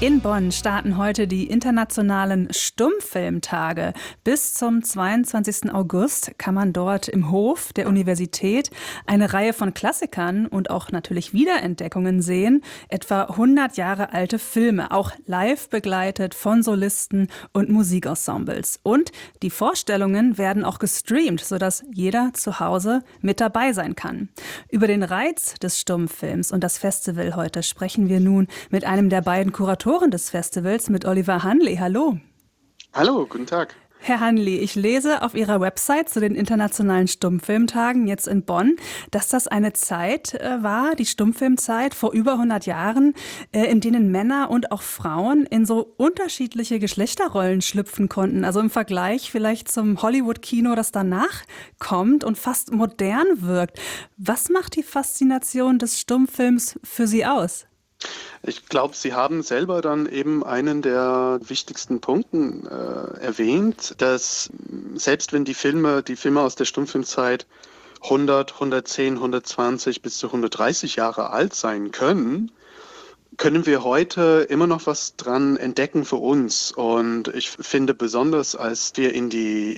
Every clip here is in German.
In Bonn starten heute die internationalen Stummfilmtage. Bis zum 22. August kann man dort im Hof der Universität eine Reihe von Klassikern und auch natürlich Wiederentdeckungen sehen. Etwa 100 Jahre alte Filme, auch live begleitet von Solisten und Musikensembles. Und die Vorstellungen werden auch gestreamt, sodass jeder zu Hause mit dabei sein kann. Über den Reiz des Stummfilms und das Festival heute sprechen wir nun mit einem der beiden Kuratoren des Festivals, mit Oliver Hanley. Hallo. Hallo, guten Tag. Herr Hanley, ich lese auf Ihrer Website zu den internationalen Stummfilmtagen jetzt in Bonn, dass das eine Zeit war, die Stummfilmzeit vor über 100 Jahren, in denen Männer und auch Frauen in so unterschiedliche Geschlechterrollen schlüpfen konnten. Also im Vergleich vielleicht zum Hollywood-Kino, das danach kommt und fast modern wirkt. Was macht die Faszination des Stummfilms für Sie aus? Ich glaube, Sie haben selber dann eben einen der wichtigsten Punkten erwähnt, dass selbst wenn die Filme aus der Stummfilmzeit 100, 110, 120 bis zu 130 Jahre alt sein können wir heute immer noch was dran entdecken für uns. Und ich finde besonders, als wir in die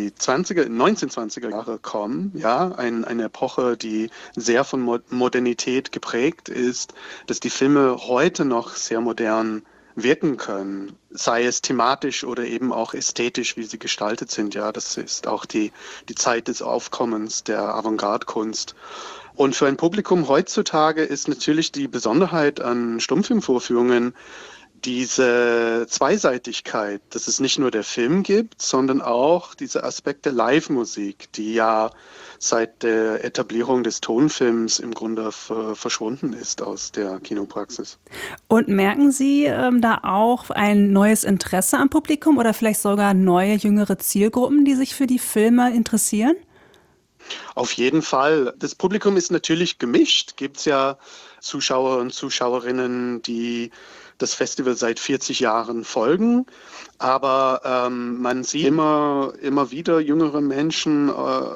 1920er Jahre kommen, ja, eine Epoche, die sehr von Modernität geprägt ist, dass die Filme heute noch sehr modern wirken können, sei es thematisch oder eben auch ästhetisch, wie sie gestaltet sind. Ja, das ist auch die Zeit des Aufkommens der Avantgarde-Kunst. Und für ein Publikum heutzutage ist natürlich die Besonderheit an Stummfilmvorführungen diese Zweiseitigkeit, dass es nicht nur der Film gibt, sondern auch diese Aspekte Live-Musik, die ja seit der Etablierung des Tonfilms im Grunde verschwunden ist aus der Kinopraxis. Und merken Sie da auch ein neues Interesse am Publikum oder vielleicht sogar neue, jüngere Zielgruppen, die sich für die Filme interessieren? Auf jeden Fall. Das Publikum ist natürlich gemischt. Gibt es ja Zuschauer und Zuschauerinnen, die das Festival seit 40 Jahren folgen. Aber man sieht immer wieder jüngere Menschen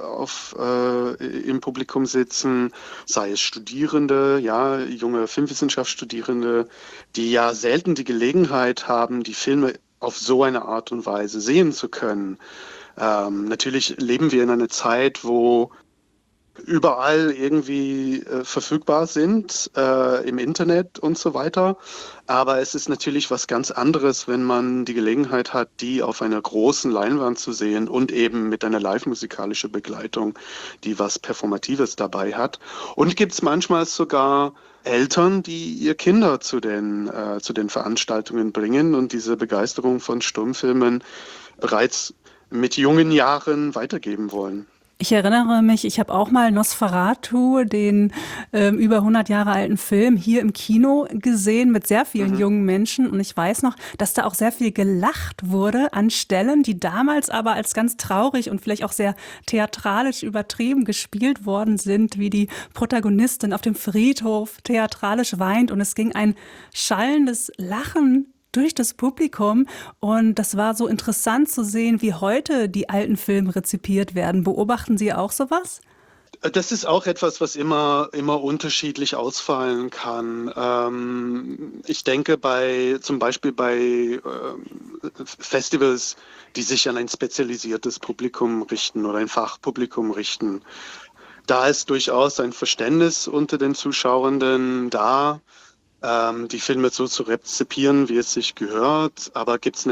im Publikum sitzen, sei es Studierende, ja, junge Filmwissenschaftsstudierende, die ja selten die Gelegenheit haben, die Filme auf so eine Art und Weise sehen zu können. Natürlich leben wir in einer Zeit, wo überall irgendwie verfügbar sind, im Internet und so weiter. Aber es ist natürlich was ganz anderes, wenn man die Gelegenheit hat, die auf einer großen Leinwand zu sehen und eben mit einer live-musikalischen Begleitung, die was Performatives dabei hat. Und gibt es manchmal sogar Eltern, die ihr Kinder zu den Veranstaltungen bringen und diese Begeisterung von Stummfilmen bereits mit jungen Jahren weitergeben wollen. Ich erinnere mich, ich habe auch mal Nosferatu, den über 100 Jahre alten Film, hier im Kino gesehen mit sehr vielen jungen Menschen. Und ich weiß noch, dass da auch sehr viel gelacht wurde an Stellen, die damals aber als ganz traurig und vielleicht auch sehr theatralisch übertrieben gespielt worden sind, wie die Protagonistin auf dem Friedhof theatralisch weint. Und es ging ein schallendes Lachen durch das Publikum, und das war so interessant zu sehen, wie heute die alten Filme rezipiert werden. Beobachten Sie auch sowas? Das ist auch etwas, was immer unterschiedlich ausfallen kann. Ich denke zum Beispiel bei Festivals, die sich an ein spezialisiertes Publikum richten oder ein Fachpublikum richten, da ist durchaus ein Verständnis unter den Zuschauenden da, die Filme so zu rezipieren, wie es sich gehört. Aber gibt's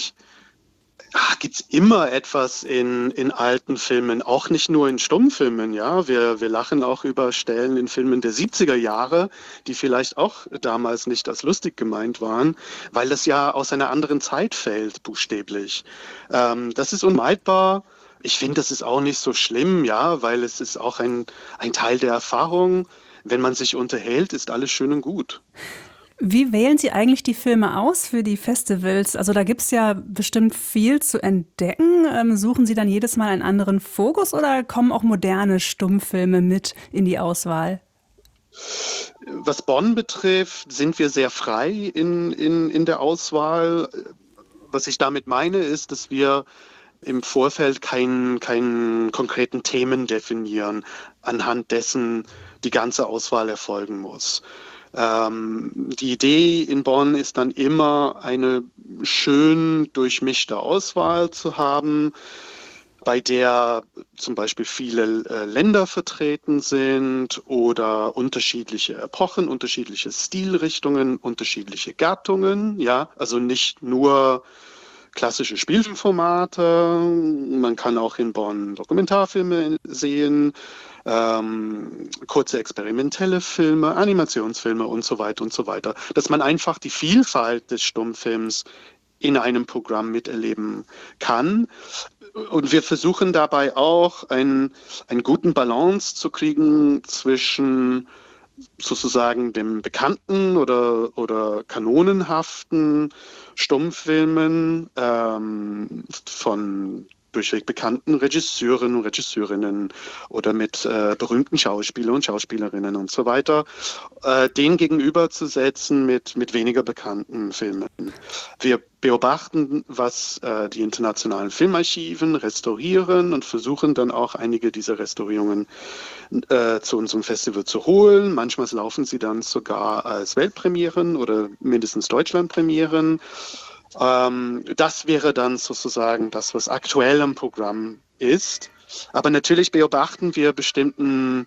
immer etwas in alten Filmen, auch nicht nur in Stummfilmen, ja. Wir lachen auch über Stellen in Filmen der 70er Jahre, die vielleicht auch damals nicht als lustig gemeint waren, weil das ja aus einer anderen Zeit fällt, buchstäblich. Das ist unvermeidbar. Ich finde, das ist auch nicht so schlimm, ja, weil es ist auch ein Teil der Erfahrung. Wenn man sich unterhält, ist alles schön und gut. Wie wählen Sie eigentlich die Filme aus für die Festivals? Also da gibt's ja bestimmt viel zu entdecken. Suchen Sie dann jedes Mal einen anderen Fokus oder kommen auch moderne Stummfilme mit in die Auswahl? Was Bonn betrifft, sind wir sehr frei in der Auswahl. Was ich damit meine, ist, dass wir im Vorfeld keinen konkreten Themen definieren, anhand dessen die ganze Auswahl erfolgen muss. Die Idee in Bonn ist dann immer, eine schön durchmischte Auswahl zu haben, bei der zum Beispiel viele Länder vertreten sind oder unterschiedliche Epochen, unterschiedliche Stilrichtungen, unterschiedliche Gattungen. Ja, also nicht nur klassische Spielfilmformate. Man kann auch in Bonn Dokumentarfilme sehen, kurze experimentelle Filme, Animationsfilme und so weiter und so weiter. Dass man einfach die Vielfalt des Stummfilms in einem Programm miterleben kann. Und wir versuchen dabei auch einen guten Balance zu kriegen zwischen sozusagen dem bekannten oder kanonenhaften Stummfilmen von durchweg bekannten Regisseuren und Regisseurinnen oder mit berühmten Schauspielern und Schauspielerinnen und so weiter, den gegenüberzusetzen mit weniger bekannten Filmen. Wir beobachten, was die internationalen Filmarchiven restaurieren und versuchen dann auch einige dieser Restaurierungen zu unserem Festival zu holen. Manchmal laufen sie dann sogar als Weltpremieren oder mindestens Deutschlandpremieren. Das wäre dann sozusagen das, was aktuell im Programm ist. Aber natürlich beobachten wir bestimmten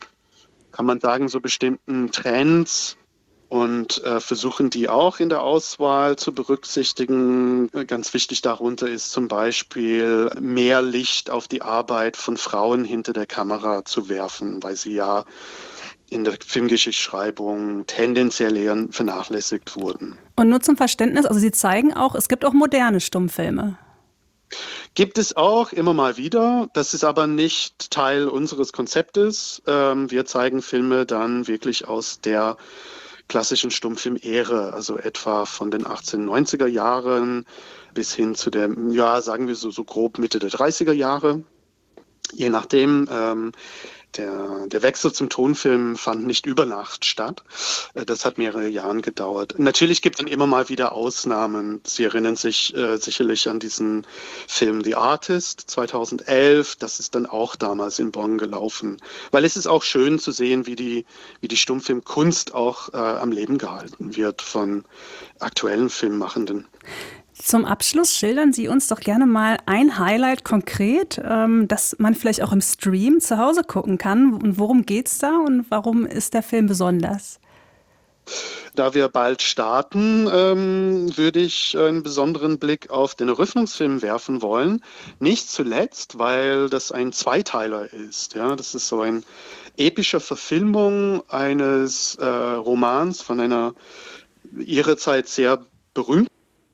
Trends und versuchen die auch in der Auswahl zu berücksichtigen. Ganz wichtig darunter ist zum Beispiel mehr Licht auf die Arbeit von Frauen hinter der Kamera zu werfen, weil sie ja in der Filmgeschichtsschreibung tendenziell eher vernachlässigt wurden. Und nur zum Verständnis, also Sie zeigen auch, es gibt auch moderne Stummfilme. Gibt es auch immer mal wieder. Das ist aber nicht Teil unseres Konzeptes. Wir zeigen Filme dann wirklich aus der klassischen Stummfilm-Ära, also etwa von den 1890er Jahren bis hin zu der, ja, sagen wir so grob Mitte der 30er Jahre. Je nachdem. Der Wechsel zum Tonfilm fand nicht über Nacht statt. Das hat mehrere Jahre gedauert. Natürlich gibt es dann immer mal wieder Ausnahmen. Sie erinnern sich sicherlich an diesen Film The Artist 2011. Das ist dann auch damals in Bonn gelaufen. Weil es ist auch schön zu sehen, wie die Stummfilmkunst auch am Leben gehalten wird von aktuellen Filmmachenden. Zum Abschluss schildern Sie uns doch gerne mal ein Highlight konkret, das man vielleicht auch im Stream zu Hause gucken kann. Und worum geht's da und warum ist der Film besonders? Da wir bald starten, würde ich einen besonderen Blick auf den Eröffnungsfilm werfen wollen. Nicht zuletzt, weil das ein Zweiteiler ist. Ja, das ist so eine epische Verfilmung eines Romans von einer ihrer Zeit sehr berühmten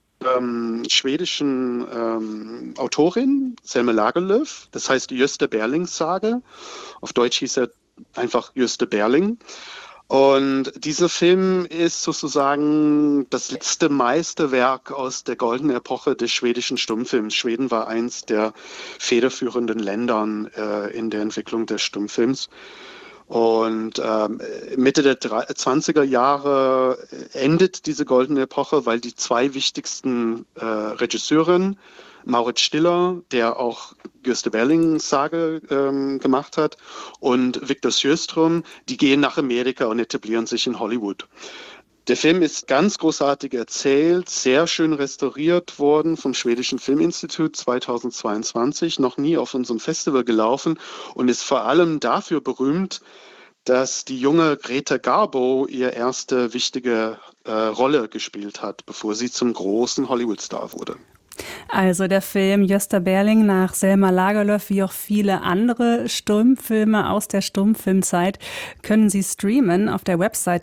schwedischen Autorin, Selma Lagerlöf. Das heißt Gösta Berlings Sage. Auf Deutsch hieß er einfach Gösta Berling. Und dieser Film ist sozusagen das letzte Meisterwerk aus der goldenen Epoche des schwedischen Stummfilms. Schweden war eins der federführenden Länder in der Entwicklung des Stummfilms. Und Mitte der 20er Jahre endet diese goldene Epoche, weil die zwei wichtigsten Regisseuren, Maurits Stiller, der auch Gösta Berlings Sage gemacht hat, und Victor Sjöström, die gehen nach Amerika und etablieren sich in Hollywood. Der Film ist ganz großartig erzählt, sehr schön restauriert worden vom Schwedischen Filminstitut 2022, noch nie auf unserem Festival gelaufen und ist vor allem dafür berühmt, dass die junge Greta Garbo ihre erste wichtige Rolle gespielt hat, bevor sie zum großen Hollywood-Star wurde. Also der Film Gösta Berling nach Selma Lagerlöf, wie auch viele andere Stummfilme aus der Stummfilmzeit, können Sie streamen auf der Website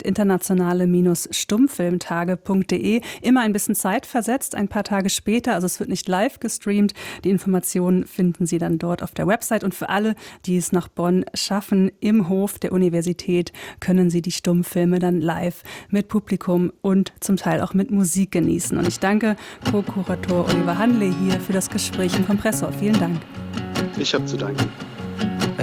internationale-stummfilmtage.de. Immer ein bisschen zeitversetzt, ein paar Tage später, also es wird nicht live gestreamt. Die Informationen finden Sie dann dort auf der Website. Und für alle, die es nach Bonn schaffen, im Hof der Universität, können Sie die Stummfilme dann live mit Publikum und zum Teil auch mit Musik genießen. Und ich danke Co-Kurator Oliver Handley hier für das Gespräch im Kompressor. Vielen Dank. Ich habe zu danken.